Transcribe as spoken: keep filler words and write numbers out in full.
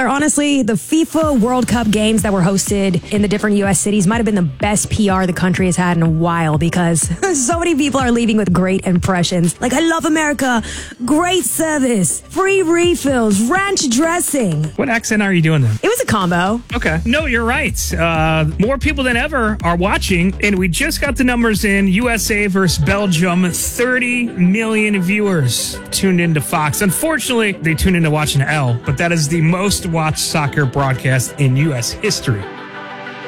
Taylor, honestly, the FIFA World Cup games that were hosted in the different U S cities might have been the best P R the country has had in a while because so many people are leaving with great impressions. Like, I love America, great service, free refills, ranch dressing. What accent are you doing then? It was a combo. Okay. No, you're right. Uh, more people than ever are watching, and we just got the numbers in. U S A versus Belgium, thirty million viewers tuned into Fox. Unfortunately, they tuned into watching L, but that is the most watched soccer broadcast in U S history.